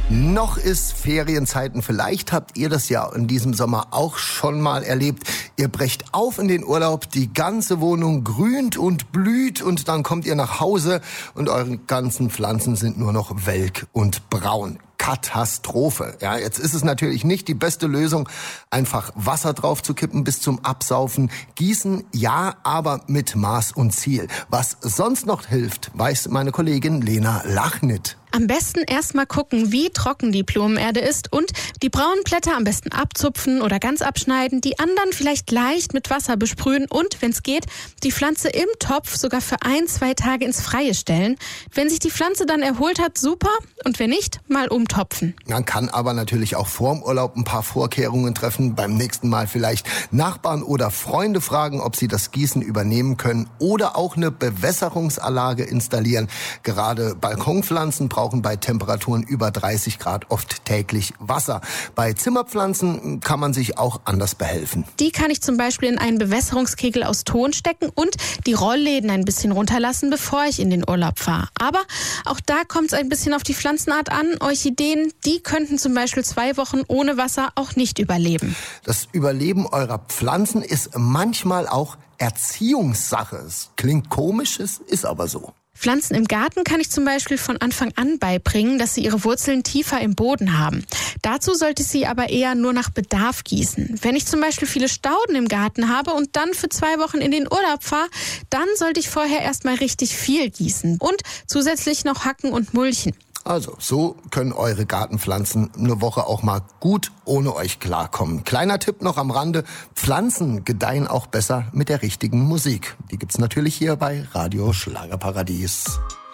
Noch ist Ferienzeiten. Vielleicht habt ihr das ja in diesem Sommer auch schon mal erlebt. Ihr brecht auf in den Urlaub, die ganze Wohnung grünt und blüht und dann kommt ihr nach Hause und eure ganzen Pflanzen sind nur noch welk und braun. Katastrophe. Ja, jetzt ist es natürlich nicht die beste Lösung, einfach Wasser drauf zu kippen bis zum Absaufen. Gießen, ja, aber mit Maß und Ziel. Was sonst noch hilft, weiß meine Kollegin Lena Lachnit. Am besten erstmal gucken, wie trocken die Blumenerde ist und die braunen Blätter am besten abzupfen oder ganz abschneiden, die anderen vielleicht leicht mit Wasser besprühen und, wenn es geht, die Pflanze im Topf sogar für 1-2 Tage ins Freie stellen. Wenn sich die Pflanze dann erholt hat, super, und wenn nicht, mal umtopfen. Man kann aber natürlich auch vorm Urlaub ein paar Vorkehrungen treffen. Beim nächsten Mal vielleicht Nachbarn oder Freunde fragen, ob sie das Gießen übernehmen können oder auch eine Bewässerungsanlage installieren. Gerade Balkonpflanzen brauchen bei Temperaturen über 30 Grad oft täglich Wasser. Bei Zimmerpflanzen kann man sich auch anders behelfen. Die kann ich zum Beispiel in einen Bewässerungskegel aus Ton stecken und die Rollläden ein bisschen runterlassen, bevor ich in den Urlaub fahre. Aber auch da kommt es ein bisschen auf die Pflanzenart an. Orchideen, die könnten zum Beispiel 2 Wochen ohne Wasser auch nicht überleben. Das Überleben eurer Pflanzen ist manchmal auch Erziehungssache. Es klingt komisch, es ist aber so. Pflanzen im Garten kann ich zum Beispiel von Anfang an beibringen, dass sie ihre Wurzeln tiefer im Boden haben. Dazu sollte ich sie aber eher nur nach Bedarf gießen. Wenn ich zum Beispiel viele Stauden im Garten habe und dann für 2 Wochen in den Urlaub fahre, dann sollte ich vorher erstmal richtig viel gießen und zusätzlich noch hacken und mulchen. Also, so können eure Gartenpflanzen eine Woche auch mal gut ohne euch klarkommen. Kleiner Tipp noch am Rande: Pflanzen gedeihen auch besser mit der richtigen Musik. Die gibt's natürlich hier bei Radio Schlagerparadies.